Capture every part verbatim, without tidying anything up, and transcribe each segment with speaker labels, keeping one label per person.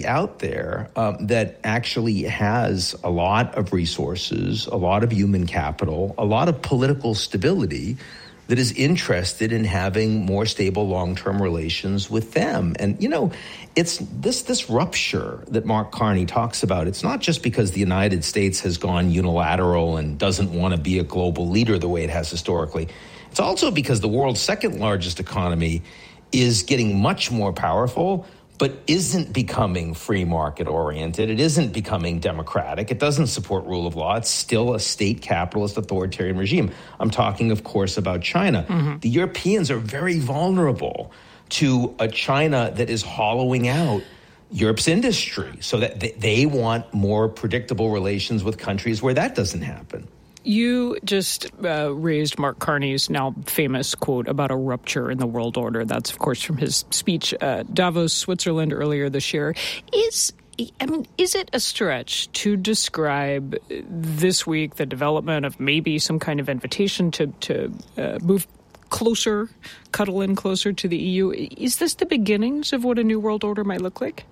Speaker 1: out there um, that actually has a lot of resources, a lot of human capital, a lot of political stability that is interested in having more stable long-term relations with them. And, you know, it's this this rupture that Mark Carney talks about. It's not just because the United States has gone unilateral and doesn't want to be a global leader the way it has historically. It's also because the world's second largest economy is getting much more powerful, but isn't becoming free market oriented. It isn't becoming democratic. It doesn't support rule of law. It's still a state capitalist authoritarian regime. I'm talking, of course, about China. Mm-hmm. The Europeans are very vulnerable to a China that is hollowing out Europe's industry, so that they want more predictable relations with countries where that doesn't happen.
Speaker 2: You just uh, raised Mark Carney's now famous quote about a rupture in the world order. That's, of course, from his speech at Davos, Switzerland earlier this year. Is I mean, is it a stretch to describe this week the development of maybe some kind of invitation to, to uh, move closer, cuddle in closer to the E U? Is this the beginnings of what a new world order might look like?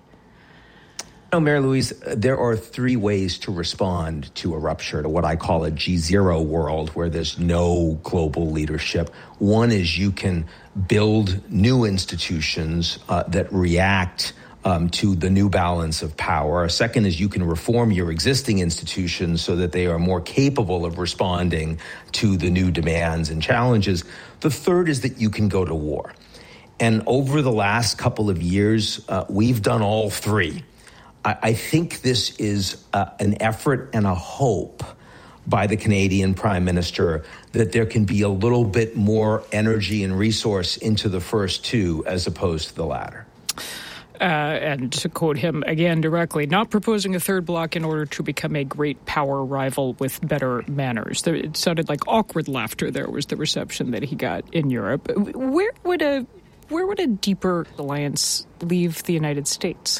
Speaker 1: No, Mary Louise, there are three ways to respond to a rupture, to what I call a G zero world where there's no global leadership. One is you can build new institutions uh, that react um, to the new balance of power. A second is you can reform your existing institutions so that they are more capable of responding to the new demands and challenges. The third is that you can go to war. And over the last couple of years, uh, we've done all three. I think this is uh, an effort and a hope by the Canadian Prime Minister that there can be a little bit more energy and resource into the first two as opposed to the latter.
Speaker 2: Uh, and to quote him again directly, not proposing a third bloc in order to become a great power rival with better manners. There, it sounded like awkward laughter there was the reception that he got in Europe. Where would a, where would a deeper alliance leave the United States?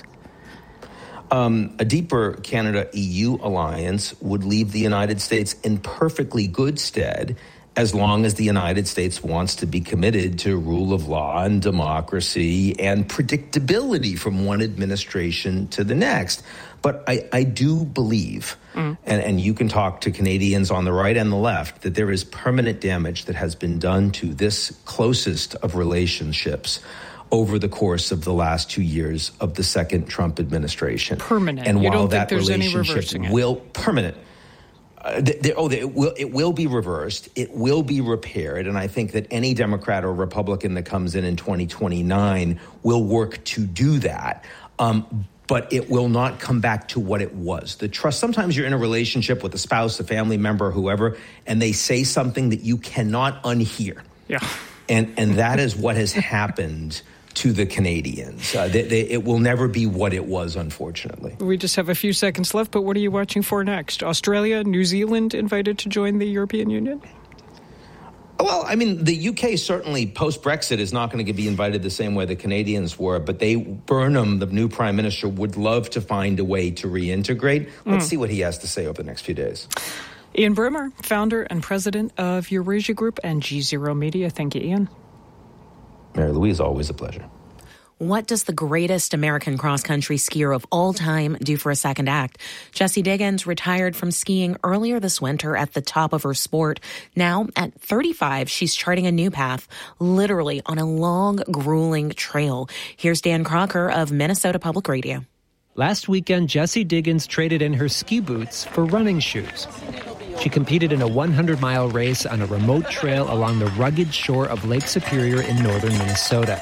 Speaker 1: Um, a deeper Canada-E U alliance would leave the United States in perfectly good stead as long as the United States wants to be committed to rule of law and democracy and predictability from one administration to the next. But I, I do believe, mm. and, and you can talk to Canadians on the right and the left, that there is permanent damage that has been done to this closest of relationships over the course of the last two years of the second Trump administration.
Speaker 2: Permanent.
Speaker 1: And
Speaker 2: you
Speaker 1: while
Speaker 2: don't
Speaker 1: that
Speaker 2: think there's
Speaker 1: relationship
Speaker 2: any reversing it?
Speaker 1: will permanent, uh, th- th- oh, it will it will be reversed. It will be repaired, and I think that any Democrat or Republican that comes in in twenty twenty-nine will work to do that. Um, but it will not come back to what it was. The trust. Sometimes you're in a relationship with a spouse, a family member, whoever, and they say something that you cannot unhear.
Speaker 2: Yeah.
Speaker 1: And and that is what has happened to the Canadians. Uh, they, they, it will never be what it was, unfortunately.
Speaker 2: We just have a few seconds left, but what are you watching for next? Australia, New Zealand invited to join the European Union?
Speaker 1: Well, I mean, the U K certainly post-Brexit is not going to be invited the same way the Canadians were, but they, Burnham, the new prime minister, would love to find a way to reintegrate. Let's mm. see what he has to say over the next few days.
Speaker 2: Ian Bremmer, founder and president of Eurasia Group and G Zero Media. Thank you, Ian.
Speaker 1: Mary Louise, always a pleasure.
Speaker 3: What does the greatest American cross-country skier of all time do for a second act? Jessie Diggins retired from skiing earlier this winter at the top of her sport. Now, at thirty-five, she's charting a new path, literally on a long, grueling trail. Here's Dan Crocker of Minnesota Public Radio.
Speaker 4: Last weekend, Jessie Diggins traded in her ski boots for running shoes. She competed in a hundred-mile race on a remote trail along the rugged shore of Lake Superior in northern Minnesota.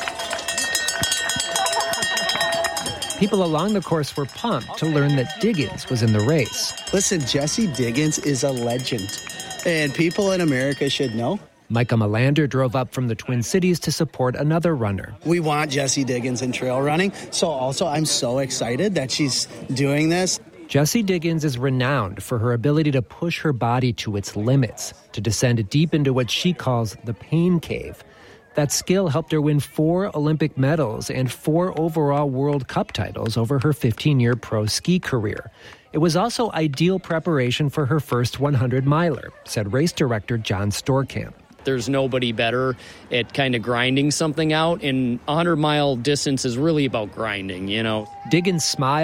Speaker 4: People along the course were pumped to learn that Diggins was in the race.
Speaker 5: Listen, Jessie Diggins is a legend, and people in America should know.
Speaker 4: Micah Melander drove up from the Twin Cities to support another runner.
Speaker 5: We want Jessie Diggins in trail running, so also I'm so excited that she's doing this.
Speaker 4: Jessie Diggins is renowned for her ability to push her body to its limits, to descend deep into what she calls the pain cave. That skill helped her win four Olympic medals and four overall World Cup titles over her fifteen-year pro ski career. It was also ideal preparation for her first hundred-miler, said race director John Storkamp.
Speaker 6: There's nobody better at kind of grinding something out, and a hundred-mile distance is really about grinding, you know.
Speaker 4: Diggins smiled.